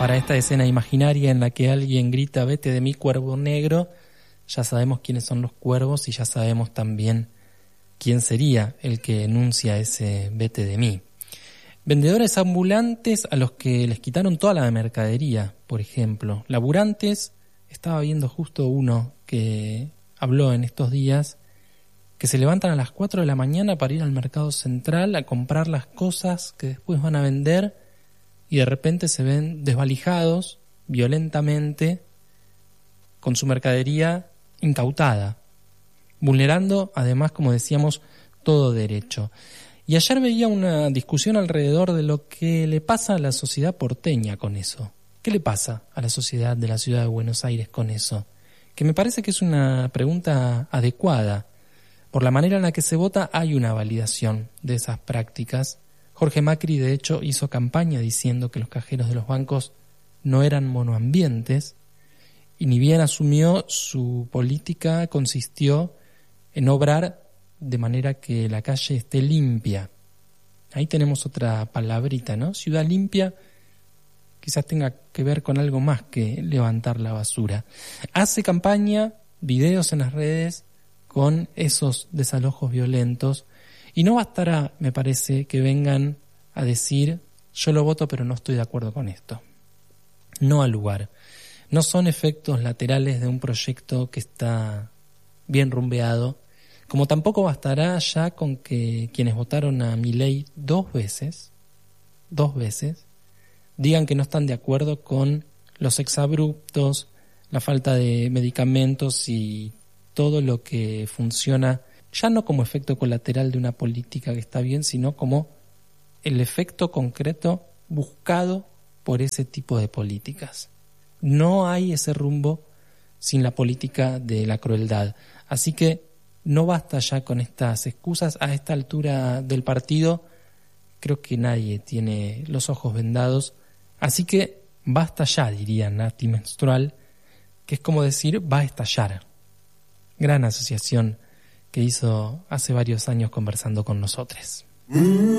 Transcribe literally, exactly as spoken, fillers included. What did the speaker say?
para esta escena imaginaria en la que alguien grita "vete de mí, cuervo negro", ya sabemos quiénes son los cuervos y ya sabemos también quién sería el que enuncia ese "vete de mí". Vendedores ambulantes a los que les quitaron toda la mercadería, por ejemplo. Laburantes, estaba viendo justo uno que habló en estos días, que se levantan a las cuatro de la mañana para ir al mercado central a comprar las cosas que después van a vender y de repente se ven desvalijados violentamente con su mercadería incautada, vulnerando además, como decíamos, todo derecho. Y ayer veía una discusión alrededor de lo que le pasa a la sociedad porteña con eso. ¿Qué le pasa a la sociedad de la ciudad de Buenos Aires con eso? Que me parece que es una pregunta adecuada. Por la manera en la que se vota hay una validación de esas prácticas. Jorge Macri, de hecho, hizo campaña diciendo que los cajeros de los bancos no eran monoambientes, y ni bien asumió, su política consistió en obrar de manera que la calle esté limpia. Ahí tenemos otra palabrita, ¿no? Ciudad limpia quizás tenga que ver con algo más que levantar la basura. Hace campaña, videos en las redes con esos desalojos violentos, y no bastará, me parece, que vengan a decir yo lo voto pero no estoy de acuerdo con esto. No al lugar. No son efectos laterales de un proyecto que está bien rumbeado, como tampoco bastará ya con que quienes votaron a Milei dos veces, dos veces, digan que no están de acuerdo con los exabruptos, la falta de medicamentos y todo lo que funciona, ya no como efecto colateral de una política que está bien, sino como el efecto concreto buscado por ese tipo de políticas. No hay ese rumbo sin la política de la crueldad. Así que no basta ya con estas excusas. A esta altura del partido creo que nadie tiene los ojos vendados. Así que basta ya, diría Nati Menstrual, que es como decir va a estallar. Gran asociación que hizo hace varios años conversando con nosotros.